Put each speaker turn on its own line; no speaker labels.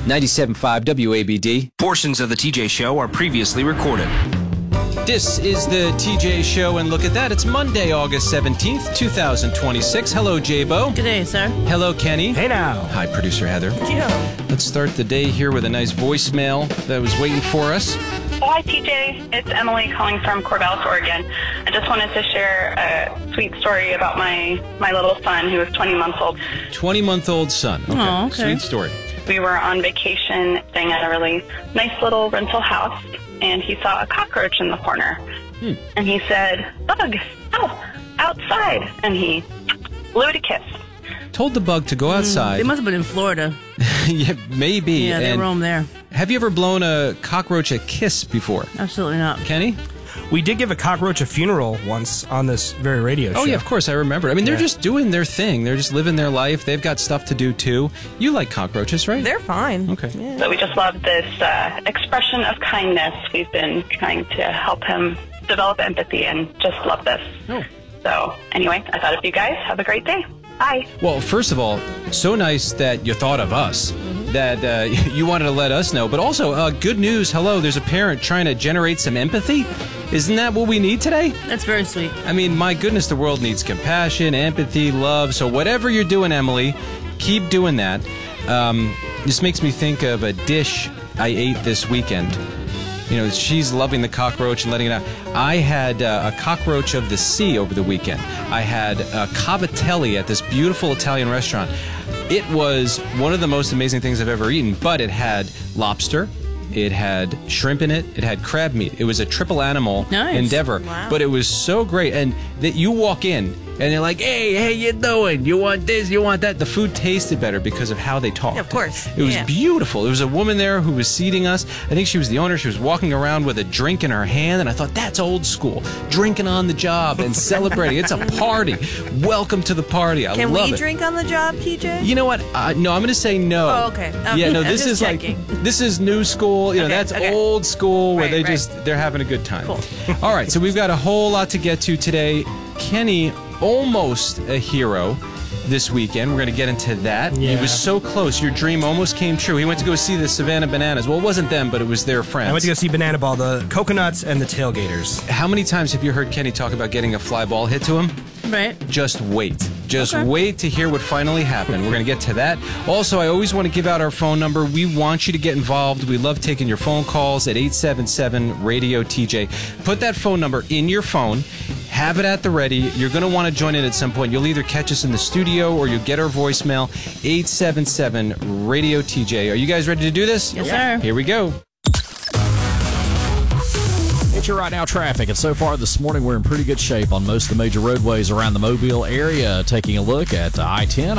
97.5 WABD.
Portions of the TJ Show are previously recorded.
This is the TJ Show, and look at that. It's Monday, August 17th, 2026. Hello, J-Bo.
Good day, sir.
Hello, Kenny.
Hey now.
Hi, Producer Heather.
Yeah.
Let's start the day here with a nice voicemail that was waiting for us.
Hi, TJ. It's Emily calling from Corvallis, Oregon. I just wanted to share a sweet story about my little son who was 20 months old.
20-month-old son. Okay.
Oh, okay.
Sweet story.
We were on vacation staying at a really nice little rental house, and he saw a cockroach in the corner. And he said, "Bug, help, outside." And he blew it a kiss.
Told the bug to go outside.
They must have been in Florida.
Yeah, maybe.
Yeah, they
And
roam there.
have you ever blown a cockroach a kiss before?
Absolutely not.
Kenny?
We did give a cockroach a funeral once on this very radio show.
Oh, yeah, of course, I remember. I mean, they're just doing their thing. They're just living their life. They've got stuff to do, too. You like cockroaches, right?
They're fine.
Okay.
Yeah.
So we just love this expression of kindness. We've been trying to help him develop empathy and just love this.
Oh.
So anyway, I thought of you guys. Have a great day. Bye.
Well, first of all, so nice that you thought of us, that you wanted to let us know. But also, good news. Hello, there's a parent trying to generate some empathy. Isn't that what we need today?
That's very sweet.
I mean, my goodness, the world needs compassion, empathy, love. So whatever you're doing, Emily, keep doing that. This makes me think of a dish I ate this weekend. You know, she's loving the cockroach and letting it out. I had a cockroach of the sea over the weekend. I had cavatelli at this beautiful Italian restaurant. It was one of the most amazing things I've ever eaten, but it had lobster. It had shrimp in it. It had crab meat. It was a triple animal endeavor.
Wow.
But it was so great. And that you walk in and they're like, hey, you doing? You want this? You want that? The food tasted better because of how they talked.
Yeah, of course.
It was
Yeah.
beautiful. There was a woman there who was seating us. I think she was the owner. She was walking around with a drink in her hand. And I thought, that's old school. Drinking on the job and celebrating. It's a party. Welcome to the party. I
Can
love
we
it.
drink on the job, TJ?
You know what? No, I'm going to say no.
Oh, okay.
Yeah, no,
I'm
this
just
is
checking.
like, this is new school. You know,
Okay,
that's
okay.
old school where
Right,
they're having a good time.
Cool.
All right, so we've got a whole lot to get to today. Kenny, almost a hero this weekend. We're going to get into that.
Yeah.
He was so close. Your dream almost came true. He went to go see the Savannah Bananas. Well, it wasn't them, but it was their friends.
I went to go see Banana Ball, the Coconuts, and the Tailgaters.
How many times have you heard Kenny talk about getting a fly ball hit to him?
Right.
Just wait. Just
Okay.
wait to hear what finally happened. We're going to get to that. Also, I always want to give out our phone number. We want you to get involved. We love taking your phone calls at 877-RADIO-TJ. Put that phone number in your phone. Have it at the ready. You're going to want to join in at some point. You'll either catch us in the studio or you'll get our voicemail, 877-RADIO-TJ. Are you guys ready to do this?
Yes, sir.
Here we go.
It's your right now traffic, and so far this morning we're in pretty good shape on most of the major roadways around the Mobile area. Taking a look at I-10.